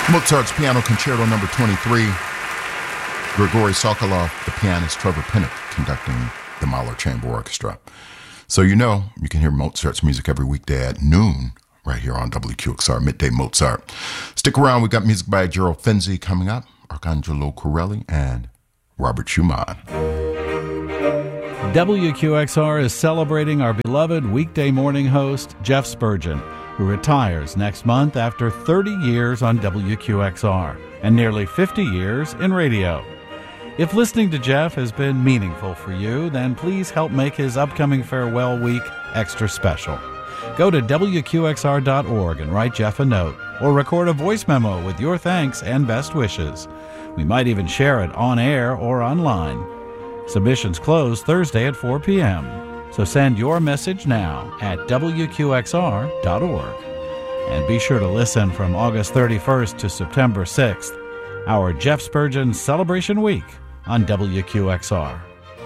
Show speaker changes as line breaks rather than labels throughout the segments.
Mozart's Piano Concerto number 23. Grigory Sokolov, the pianist, Trevor Pinnock conducting the Mahler Chamber Orchestra. So you can hear Mozart's music every weekday at noon right here on WQXR, Midday Mozart. Stick around, we got music by Gerald Finzi coming up, Arcangelo Corelli, and Robert Schumann.
WQXR is celebrating our beloved weekday morning host, Jeff Spurgeon, who retires next month after 30 years on WQXR and nearly 50 years in radio. If listening to Jeff has been meaningful for you, then please help make his upcoming farewell week extra special. Go to WQXR.org and write Jeff a note, or record a voice memo with your thanks and best wishes. We might even share it on air or online. Submissions close Thursday at 4 p.m., so send your message now at WQXR.org. And be sure to listen from August 31st to September 6th, our Jeff Spurgeon Celebration Week on WQXR.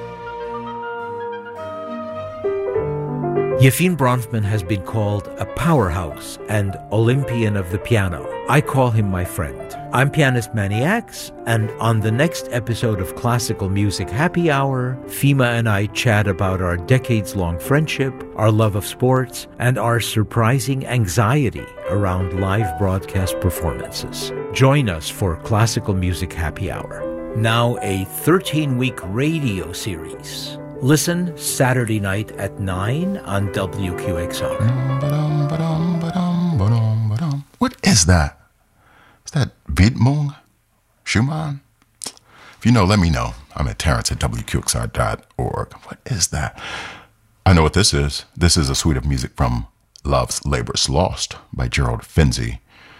Yefim Bronfman has been called a powerhouse and Olympian of the piano. I call him my friend. I'm pianist Manny Axe, and on the next episode of Classical Music Happy Hour, Fima and I chat about our decades-long friendship, our love of sports, and our surprising anxiety around live broadcast performances. Join us for Classical Music Happy Hour. Now a 13-week radio series. Listen Saturday night at 9 on WQXR.
What is that? Is that Widmung? Schumann? If you know, let me know. I'm at Terrence at WQXR.org. What is that? I know what this is. This is a suite of music from Love's Labor's Lost by Gerald Finzi.